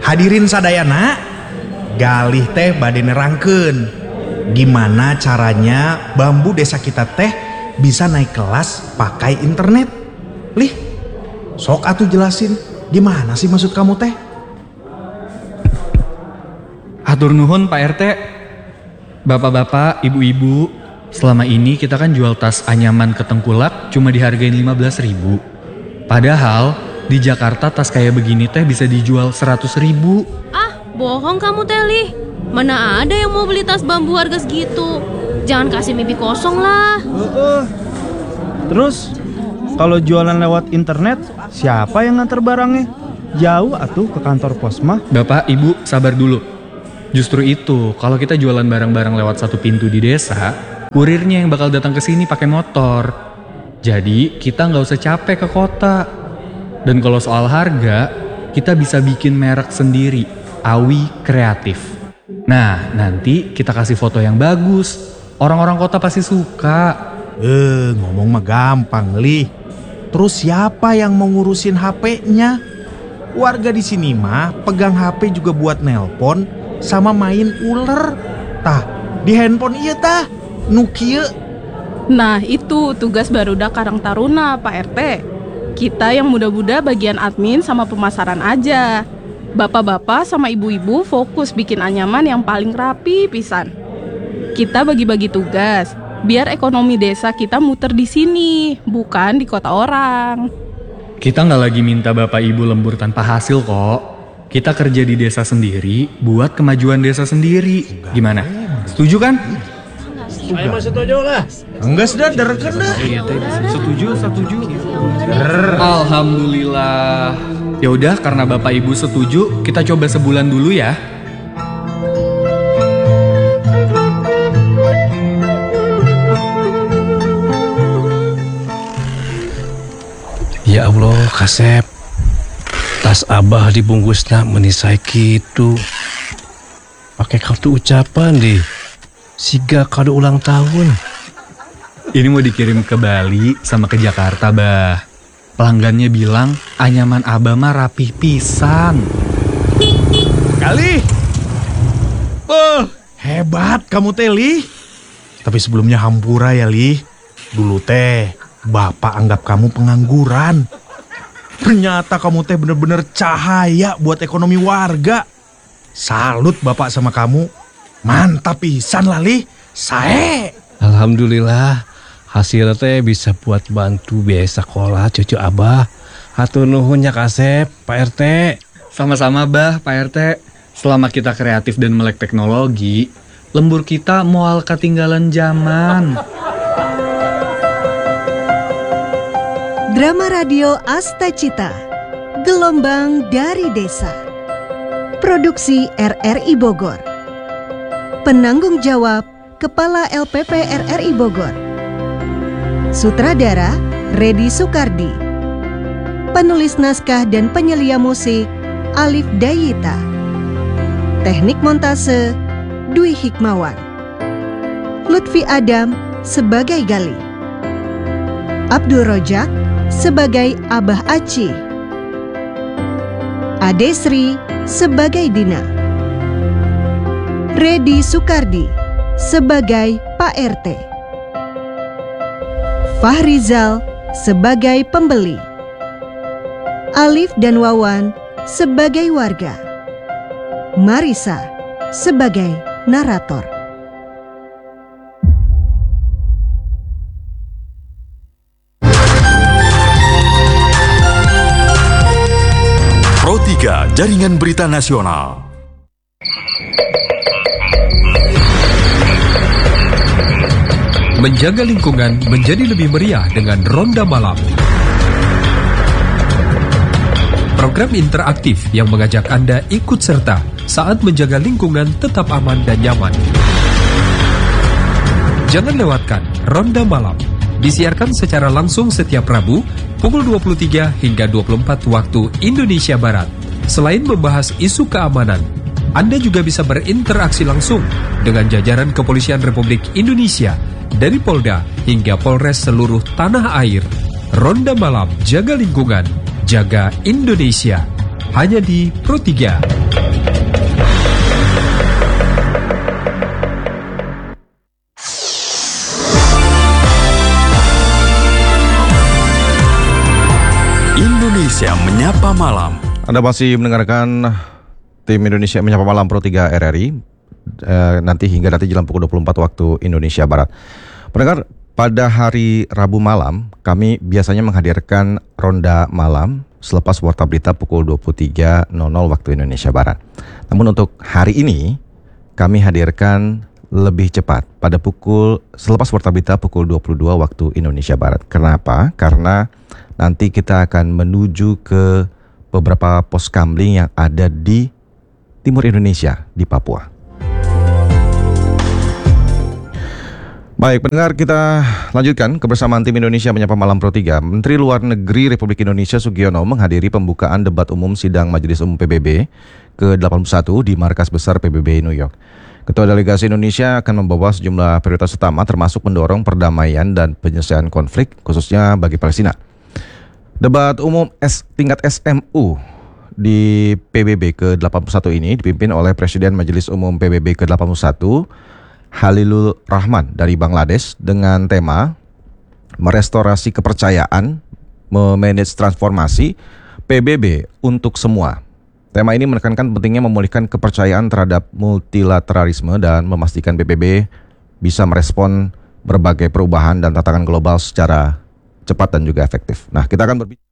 Hadirin sadayana, galih teh bade nerangkeun gimana caranya bambu desa kita teh bisa naik kelas pakai internet. Lih, sok atuh jelasin gimana sih maksud kamu teh? Hatur nuhun Pak RT. Bapak-bapak, ibu-ibu, selama ini kita kan jual tas anyaman ke Tengkulak cuma dihargain 15.000. Padahal di Jakarta tas kayak begini teh bisa dijual 100.000. Ah, bohong kamu Teli. Mana ada yang mau beli tas bambu harga segitu? Jangan kasih mimpi kosong lah. Terus kalau jualan lewat internet, siapa yang nganter barangnya? Jauh atuh ke kantor pos mah. Bapak, ibu, sabar dulu. Justru itu, kalau kita jualan barang-barang lewat satu pintu di desa, kurirnya yang bakal datang ke sini pakai motor. Jadi kita nggak usah capek ke kota. Dan kalau soal harga, kita bisa bikin merek sendiri, Awi Kreatif. Nah, nanti kita kasih foto yang bagus. Orang-orang kota pasti suka. Ngomong mah gampang, Lih. Terus siapa yang mau ngurusin HP-nya? Warga di sini mah pegang HP juga buat nelpon sama main uler. Tah, di handphone iya tah, nu kieu. Nah itu tugas Barudak Karang Taruna Pak RT. Kita yang muda-muda bagian admin sama pemasaran aja. Bapak-bapak sama ibu-ibu fokus bikin anyaman yang paling rapi pisan. Kita bagi-bagi tugas biar ekonomi desa kita muter di sini, bukan di kota orang. Kita nggak lagi minta bapak ibu lembur tanpa hasil kok. Kita kerja di desa sendiri buat kemajuan desa sendiri. Gimana? Setuju kan? Saya mah setuju lah. Enggak sudah dereken dah. Setuju. Alhamdulillah. Ya udah, karena bapak ibu setuju, kita coba sebulan dulu ya. Ya Allah, Kasep. Tas Abah dibungkusna menisai kitu. Pakai kartu ucapan deh. Siga kado ulang tahun. Ini mau dikirim ke Bali sama ke Jakarta, Bah. Pelanggannya bilang anyaman Abah mah rapih pisan. Kali. Hebat kamu teh, Lih. Tapi sebelumnya hampura ya, Lih. Dulu teh Bapak anggap kamu pengangguran. Ternyata kamu teh bener-bener cahaya buat ekonomi warga. Salut Bapak sama kamu. Mantap pisan lah, Lih. Sae. Alhamdulillah, hasilnya teh bisa buat bantu biaya sekolah cucu Abah. Hatur nuhun ya Kasep, Pak RT. Sama-sama, Bah, Pak RT. Selama kita kreatif dan melek teknologi, lembur kita moal ketinggalan zaman. Drama radio Astacita, Gelombang dari Desa. Produksi RRI Bogor. Penanggung jawab Kepala LPP RRI Bogor. Sutradara Redi Sukardi. Penulis naskah dan penyelia musik Alif Dayita. Teknik montase Dwi Hikmawan. Lutfi Adam sebagai Gali. Abdul Rojak sebagai Abah Aci. Ade Sri sebagai Dina. Redi Sukardi sebagai Pak RT. Fahrizal sebagai pembeli. Alif dan Wawan sebagai warga. Marisa sebagai narator. Pro 3 Jaringan Berita Nasional. Menjaga lingkungan menjadi lebih meriah dengan Ronda Malam. Program interaktif yang mengajak Anda ikut serta saat menjaga lingkungan tetap aman dan nyaman. Jangan lewatkan Ronda Malam. Disiarkan secara langsung setiap Rabu pukul 23 hingga 24 waktu Indonesia Barat. Selain membahas isu keamanan, Anda juga bisa berinteraksi langsung dengan jajaran Kepolisian Republik Indonesia dari Polda hingga Polres seluruh tanah air. Ronda Malam, jaga lingkungan, jaga Indonesia. Hanya di Pro 3. Indonesia Menyapa Malam. Anda masih mendengarkan tim Indonesia Menyapa Malam Pro 3 RRI nanti jelang pukul 24 waktu Indonesia Barat. Pendengar, pada hari Rabu malam kami biasanya menghadirkan ronda malam selepas warta berita pukul 23.00 waktu Indonesia Barat. Namun untuk hari ini kami hadirkan lebih cepat pada selepas warta berita pukul 22 waktu Indonesia Barat. Kenapa? Karena nanti kita akan menuju ke beberapa pos kamling yang ada di timur Indonesia, di Papua. Baik, pendengar, kita lanjutkan kebersamaan tim Indonesia Menyapa Malam Pro 3. Menteri Luar Negeri Republik Indonesia Sugiono menghadiri pembukaan debat umum sidang Majelis Umum PBB ke-81 di Markas Besar PBB New York. Ketua Delegasi Indonesia akan membawa sejumlah prioritas utama termasuk mendorong perdamaian dan penyelesaian konflik khususnya bagi Palestina. Debat umum tingkat SMU di PBB ke-81 ini dipimpin oleh Presiden Majelis Umum PBB ke-81 Halilul Rahman dari Bangladesh dengan tema merestorasi kepercayaan, memanage transformasi, PBB untuk semua. Tema ini menekankan pentingnya memulihkan kepercayaan terhadap multilateralisme dan memastikan PBB bisa merespon berbagai perubahan dan tantangan global secara cepat dan juga efektif. Nah, kita akan berbicara